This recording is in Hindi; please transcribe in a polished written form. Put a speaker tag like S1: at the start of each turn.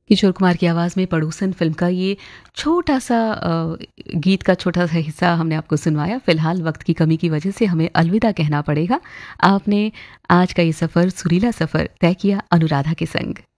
S1: किशोर कुमार की आवाज़ में पड़ोसन फ़िल्म का ये छोटा-सा गीत का छोटा-सा हिस्सा हमने आपको सुनवाया। फ़िलहाल वक़्त की कमी की वजह से हमें अलविदा कहना पड़ेगा। आपने आज का ये सफ़र सुरीला सफ़र तय किया अनुराधा के संग।